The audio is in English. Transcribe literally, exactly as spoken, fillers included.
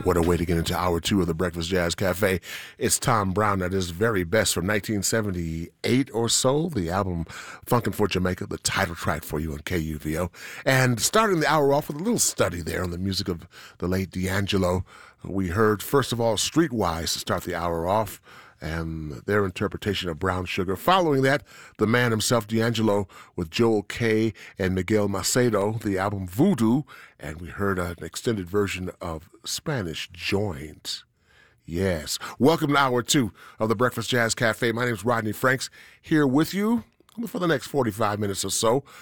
What a way to get into hour two of the Breakfast Jazz Cafe. It's Tom Brown at his very best from nineteen seventy-eight or so, the album Funkin' for Jamaica, the title track for you on K U V O. And starting the hour off with a little study there on the music of the late D'Angelo. We heard, first of all, Streetwise to start the hour off, and their interpretation of Brown Sugar. Following that, the man himself, D'Angelo, with Joel Kaye and Miguel Macedo, the album Voodoo, and we heard an extended version of Spanish Joint. Yes. Welcome to hour two of the Breakfast Jazz Cafe. My name is Rodney Franks, here with you for the next forty-five minutes or so.